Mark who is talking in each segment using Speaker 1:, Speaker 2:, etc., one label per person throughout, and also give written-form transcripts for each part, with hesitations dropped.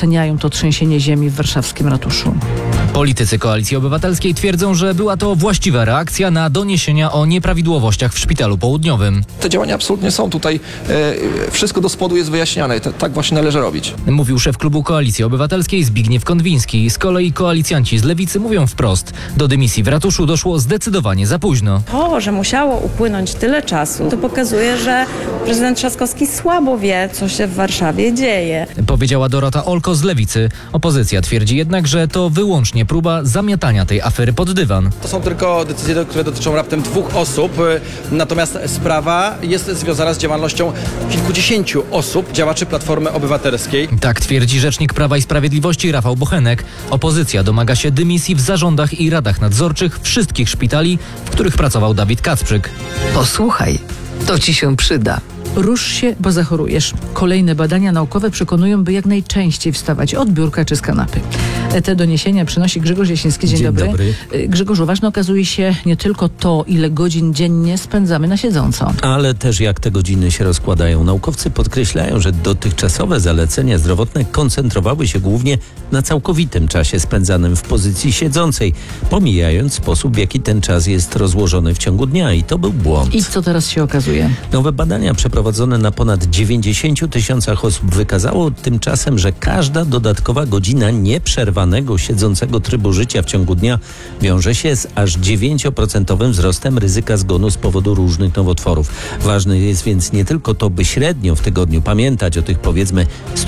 Speaker 1: oceniają to trzęsienie ziemi w warszawskim ratuszu.
Speaker 2: Politycy Koalicji Obywatelskiej twierdzą, że była to właściwa reakcja na doniesienia o nieprawidłowościach w Szpitalu Południowym.
Speaker 3: Te działania absolutnie są tutaj, wszystko do spodu jest wyjaśniane. Tak właśnie należy robić.
Speaker 2: Mówił szef klubu Koalicji Obywatelskiej Zbigniew Konwiński. Z kolei koalicjanci z Lewicy mówią wprost: do dymisji w ratuszu doszło zdecydowanie za późno.
Speaker 4: To, że musiało upłynąć tyle czasu, to pokazuje, że prezydent Trzaskowski słabo wie, co się w Warszawie dzieje.
Speaker 2: Powiedziała Dorota Olko z Lewicy. Opozycja twierdzi jednak, że to wyłącznie próba zamiatania tej afery pod dywan.
Speaker 5: To są tylko decyzje, które dotyczą raptem 2 osób, natomiast sprawa jest związana z działalnością kilkudziesięciu osób, działaczy Platformy Obywatelskiej.
Speaker 2: Tak twierdzi rzecznik Prawa i Sprawiedliwości Rafał Bochenek. Opozycja domaga się dymisji w zarządach i radach nadzorczych wszystkich szpitali, w których pracował Dawid Kacprzyk.
Speaker 6: Posłuchaj, to ci się przyda.
Speaker 1: Rusz się, bo zachorujesz. Kolejne badania naukowe przekonują, by jak najczęściej wstawać od biurka czy z kanapy. Te doniesienia przynosi Grzegorz Jasiński. Dzień dobry. Grzegorzu, ważne okazuje się nie tylko to, ile godzin dziennie spędzamy na siedząco.
Speaker 7: Ale też jak te godziny się rozkładają. Naukowcy podkreślają, że dotychczasowe zalecenia zdrowotne koncentrowały się głównie na całkowitym czasie spędzanym w pozycji siedzącej, pomijając sposób, w jaki ten czas jest rozłożony w ciągu dnia. I to był błąd.
Speaker 1: I co teraz się okazuje?
Speaker 7: Nowe badania przeprowadzone na ponad 90 000 osób wykazało tymczasem, że każda dodatkowa godzina nieprzerwanego siedzącego trybu życia w ciągu dnia wiąże się z aż 9% wzrostem ryzyka zgonu z powodu różnych nowotworów. Ważne jest więc nie tylko to, by średnio w tygodniu pamiętać o tych powiedzmy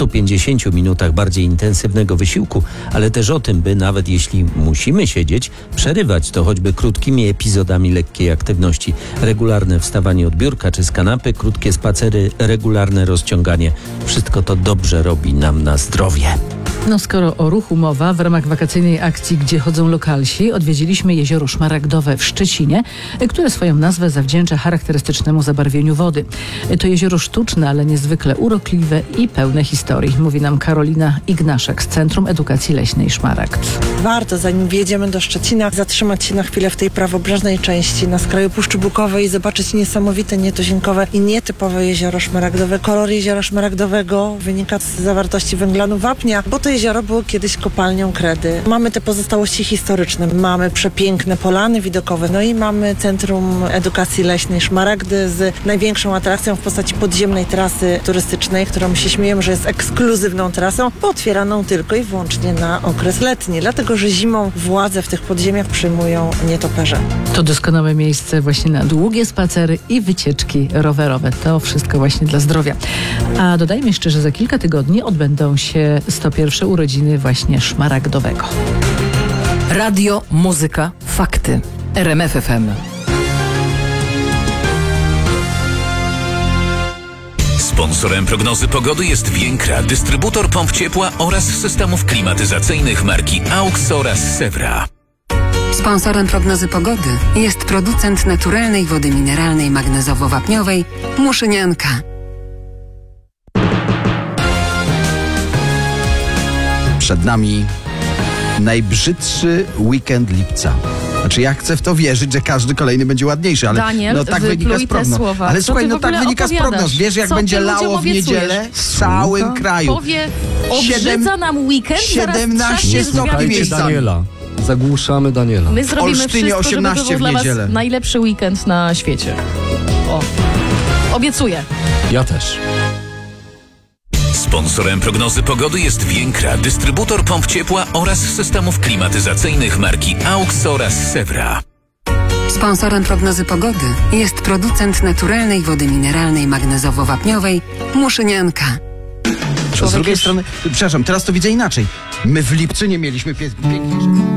Speaker 7: 150 minutach bardziej intensywnego wysiłku, ale też o tym, by nawet jeśli musimy siedzieć, przerywać to choćby krótkimi epizodami lekkiej aktywności. Regularne wstawanie od biurka czy z kanapy, krótkie spacery, regularne rozciąganie. Wszystko to dobrze robi nam na zdrowie.
Speaker 1: No skoro o ruchu mowa, w ramach wakacyjnej akcji Gdzie chodzą lokalsi odwiedziliśmy jezioro Szmaragdowe w Szczecinie, które swoją nazwę zawdzięcza charakterystycznemu zabarwieniu wody. To jezioro sztuczne, ale niezwykle urokliwe i pełne historii, mówi nam Karolina Ignaszek z Centrum Edukacji Leśnej Szmaragd.
Speaker 8: Warto, zanim wjedziemy do Szczecina, zatrzymać się na chwilę w tej prawobrzeżnej części, na skraju Puszczy Bukowej i zobaczyć niesamowite, nietuzinkowe i nietypowe jezioro szmaragdowe. Kolor jeziora szmaragdowego wynika z zawartości węglanu wapnia, bo to jezioro było kiedyś kopalnią kredy. Mamy te pozostałości historyczne, mamy przepiękne polany widokowe, no i mamy Centrum Edukacji Leśnej Szmaragdy z największą atrakcją w postaci podziemnej trasy turystycznej, którą się śmiejemy, że jest ekskluzywną trasą, bo otwieraną tylko i wyłącznie na okres letni, dlatego że zimą władzę w tych podziemiach przyjmują nietoperze.
Speaker 1: To doskonałe miejsce właśnie na długie spacery i wycieczki rowerowe. To wszystko właśnie dla zdrowia. A dodajmy jeszcze, że za kilka tygodni odbędą się 101. urodziny właśnie Szmaragdowego.
Speaker 6: Radio, muzyka, fakty. RMF FM.
Speaker 9: Sponsorem prognozy pogody jest Więkra, dystrybutor pomp ciepła oraz systemów klimatyzacyjnych marki AUX oraz Sewra.
Speaker 10: Sponsorem prognozy pogody jest producent naturalnej wody mineralnej magnezowo-wapniowej Muszynianka.
Speaker 11: Przed nami najbrzydszy weekend lipca. Znaczy ja chcę w to wierzyć, że każdy kolejny będzie ładniejszy, ale
Speaker 12: Daniel,
Speaker 11: no tak wynika z prognoz.
Speaker 12: Słowa.
Speaker 11: Ale
Speaker 12: Co
Speaker 11: słuchaj,
Speaker 12: ty
Speaker 11: no
Speaker 12: w ogóle
Speaker 11: tak wynika z
Speaker 12: opowiadasz?
Speaker 11: prognoz. Wiesz, jak
Speaker 12: Co
Speaker 11: będzie
Speaker 12: ty
Speaker 11: lało w
Speaker 12: ludziom
Speaker 11: niedzielę w całym kraju.
Speaker 12: Powie, obrzydza nam weekend,
Speaker 11: 17 stopni miejscami.
Speaker 13: Zagłuszamy Daniela.
Speaker 12: My zrobimy
Speaker 11: Olsztynie
Speaker 12: wszystko,
Speaker 11: 18
Speaker 12: żeby to był dla
Speaker 11: w
Speaker 12: was
Speaker 11: niedzielę.
Speaker 12: najlepszy weekend na świecie. O, obiecuję.
Speaker 13: Ja też.
Speaker 9: Sponsorem prognozy pogody jest Więkra, dystrybutor pomp ciepła oraz systemów klimatyzacyjnych marki AUX oraz Sewra.
Speaker 10: Sponsorem prognozy pogody jest producent naturalnej wody mineralnej magnezowo-wapniowej Muszynianka.
Speaker 11: Z drugiej strony, przepraszam, teraz to widzę inaczej. My w lipcu nie mieliśmy piękniejszego.